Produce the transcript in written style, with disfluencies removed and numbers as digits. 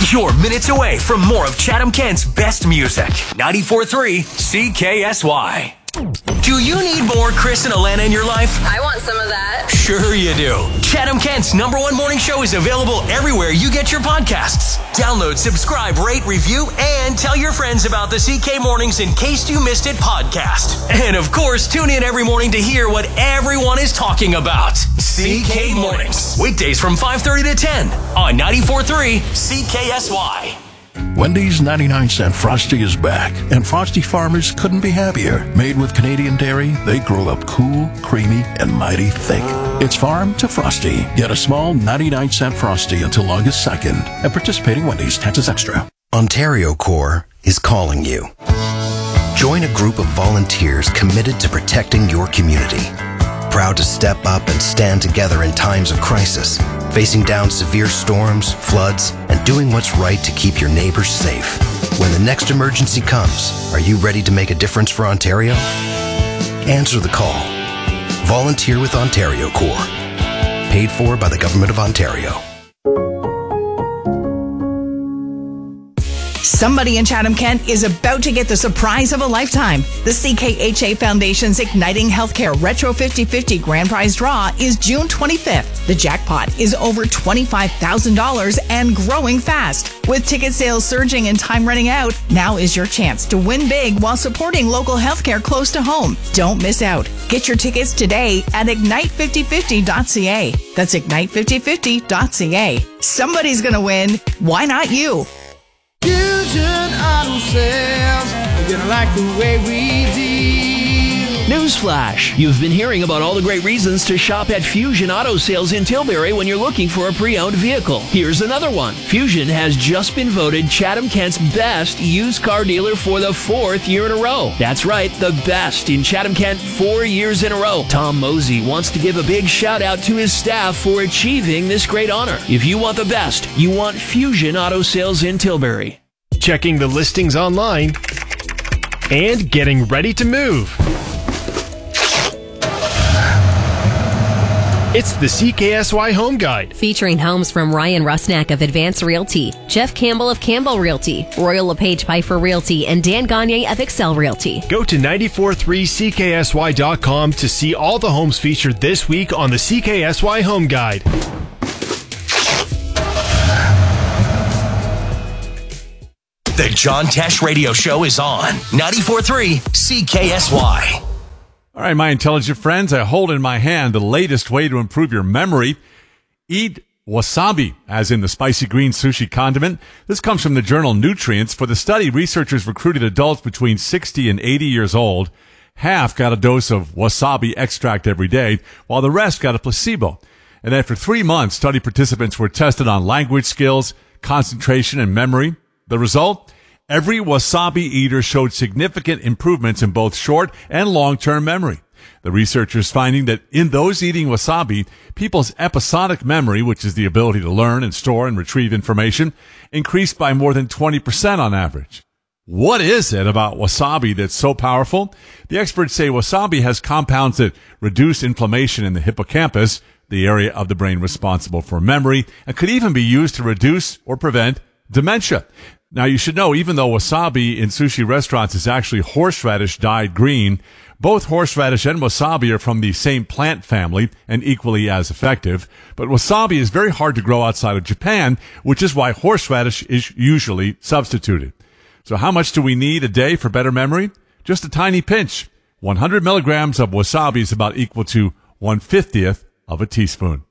You're minutes away from more of Chatham-Kent's best music. 94.3 CKSY. Do you need more Chris and Alana in your life? I want some of that. Sure you do. Chatham-Kent's #1 morning show is available everywhere you get your podcasts. Download, subscribe, rate, review, and tell your friends about the CK Mornings In Case You Missed It podcast. And of course, tune in every morning to hear what everyone is talking about. CK Mornings. Weekdays from 5:30 to 10 on 94.3 CKSY. Wendy's 99-cent Frosty is back, and Frosty farmers couldn't be happier. Made with Canadian dairy, they grow up cool, creamy, and mighty thick. It's farm to Frosty. Get a small 99-cent Frosty until August 2nd at participating Wendy's. Taxes extra. Ontario Corps is calling you. Join a group of volunteers committed to protecting your community. Proud to step up and stand together in times of crisis, facing down severe storms, floods, and doing what's right to keep your neighbors safe. When the next emergency comes, are you ready to make a difference for Ontario? Answer the call. Volunteer with Ontario Corps. Paid for by the Government of Ontario. Somebody in Chatham-Kent is about to get the surprise of a lifetime. The CKHA Foundation's Igniting Healthcare Retro 50/50 Grand Prize Draw is June 25th. The jackpot is over $25,000 and growing fast. With ticket sales surging and time running out, now is your chance to win big while supporting local healthcare close to home. Don't miss out. Get your tickets today at ignite5050.ca. That's ignite5050.ca. Somebody's going to win. Why not you? Fusion Auto Sales, you're gonna like the way we deal. Newsflash! You've been hearing about all the great reasons to shop at Fusion Auto Sales in Tilbury when you're looking for a pre-owned vehicle. Here's another one. Fusion has just been voted Chatham-Kent's best used car dealer for the 4th year in a row. That's right, the best in Chatham-Kent 4 years in a row. Tom Mosey wants to give a big shout out to his staff for achieving this great honor. If you want the best, you want Fusion Auto Sales in Tilbury. Checking the listings online and getting ready to move. It's the CKSY Home Guide. Featuring homes from Ryan Rusnak of Advance Realty, Jeff Campbell of Campbell Realty, Royal LePage Piper Realty, and Dan Gagne of Excel Realty. Go to 943CKSY.com to see all the homes featured this week on the CKSY Home Guide. The John Tesh Radio Show is on 94.3 CKSY. All right, my intelligent friends, I hold in my hand the latest way to improve your memory. Eat wasabi, as in the spicy green sushi condiment. This comes from the journal Nutrients. For the study, researchers recruited adults between 60 and 80 years old. Half got a dose of wasabi extract every day, while the rest got a placebo. And after 3 months, study participants were tested on language skills, concentration, and memory. The result? Every wasabi eater showed significant improvements in both short and long-term memory. The researchers finding that in those eating wasabi, people's episodic memory, which is the ability to learn and store and retrieve information, increased by more than 20% on average. What is it about wasabi that's so powerful? The experts say wasabi has compounds that reduce inflammation in the hippocampus, the area of the brain responsible for memory, and could even be used to reduce or prevent dementia. Now, you should know, even though wasabi in sushi restaurants is actually horseradish dyed green, both horseradish and wasabi are from the same plant family and equally as effective. But wasabi is very hard to grow outside of Japan, which is why horseradish is usually substituted. So how much do we need a day for better memory? Just a tiny pinch. 100 milligrams of wasabi is about equal to 1/50th of a teaspoon.